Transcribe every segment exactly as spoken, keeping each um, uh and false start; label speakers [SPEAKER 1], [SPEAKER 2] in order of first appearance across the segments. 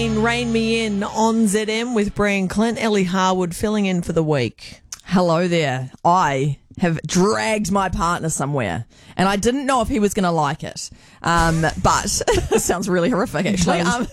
[SPEAKER 1] Rain Me In on Z M with Brian Clint. Ellie Harwood filling in for the week.
[SPEAKER 2] Hello there. I have dragged my partner somewhere, and I didn't know if he was going to like it. Um, but it sounds really horrific, actually. Um,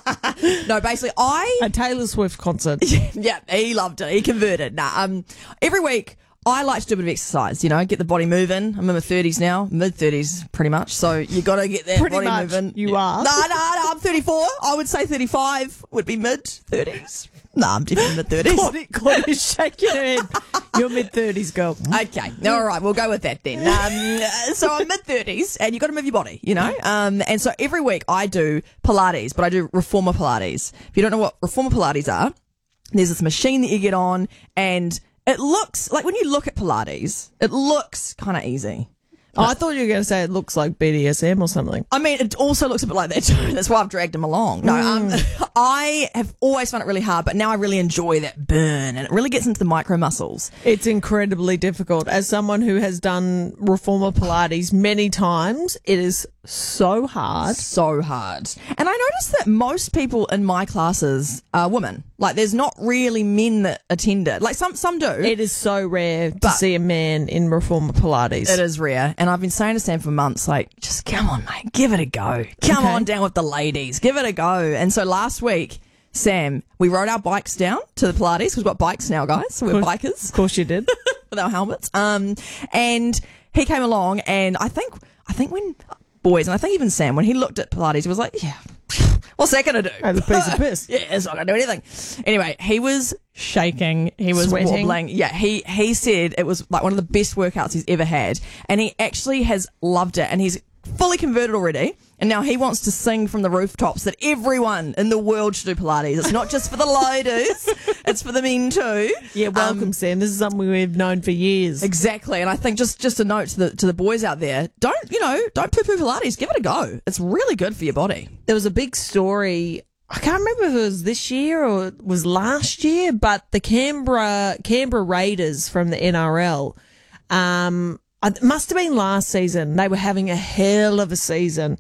[SPEAKER 2] no, basically, I
[SPEAKER 1] A Taylor Swift concert.
[SPEAKER 2] yeah, he loved it. He converted. Nah, um, every week I like to do a bit of exercise. You know, get the body moving. I'm in my thirties now, mid thirties, pretty much. So you got to get that
[SPEAKER 1] Pretty
[SPEAKER 2] body
[SPEAKER 1] much,
[SPEAKER 2] moving.
[SPEAKER 1] you are.
[SPEAKER 2] No, no, no. I'm thirty-four. I would say thirty-five would be mid thirties. No, I'm definitely mid thirties.
[SPEAKER 1] Claudia, Claudia's shaking her head. You're mid-thirties, girl.
[SPEAKER 2] Okay, all right, we'll go with that then. Um, so I'm mid thirties, and you got to move your body, you know. Um, and so every week I do Pilates, but I do Reformer Pilates. If you don't know what Reformer Pilates are, there's this machine that you get on, and it looks like when you look at Pilates, it looks kind of easy.
[SPEAKER 1] Oh, I thought you were going to say it looks like B D S M or something.
[SPEAKER 2] I mean, it also looks a bit like that too. That's why I've dragged him along. No, um, I have always found it really hard, but now I really enjoy that burn, and it really gets into the micro muscles.
[SPEAKER 1] It's incredibly difficult. As someone who has done Reformer Pilates many times, it is so hard.
[SPEAKER 2] So hard. And I noticed that most people in my classes are women. Like, there's not really men that attend it. Like, some some do.
[SPEAKER 1] It is so rare to
[SPEAKER 2] But-
[SPEAKER 1] see a man in Reformer Pilates.
[SPEAKER 2] It is rare. And I've been saying to Sam for months, like, just come on, mate, give it a go. Come
[SPEAKER 1] Okay.
[SPEAKER 2] on down with the ladies. Give it a go. And so last week, Sam, we rode our bikes down to the Pilates, because we've got bikes now, guys. So we're bikers
[SPEAKER 1] Of course you did.
[SPEAKER 2] with our helmets. Um, and he came along, and I think, I think when boys, and I think even Sam, when he looked at Pilates, he was like, yeah, what's that going to do?
[SPEAKER 1] That's a piece of piss.
[SPEAKER 2] Yeah, it's not going to do anything. Anyway, he was shaking. He was
[SPEAKER 1] Sweating.
[SPEAKER 2] wobbling. Yeah, he, he said it was like one of the best workouts he's ever had. And he actually has loved it. And he's fully converted already. And now he wants to sing from the rooftops that everyone in the world should do Pilates. It's not just for the ladies. It's for the men too.
[SPEAKER 1] Yeah, welcome,
[SPEAKER 2] Um,
[SPEAKER 1] Sam. This is something we've known for years.
[SPEAKER 2] Exactly, and I think just just a note to the to the boys out there: don't you know, don't poo poo Pilates. Give it a go. It's really good for your body.
[SPEAKER 1] There was a big story. I can't remember if it was this year or it was last year, but the Canberra Canberra Raiders from the N R L, um, it must have been last season. They were having a hell of a season.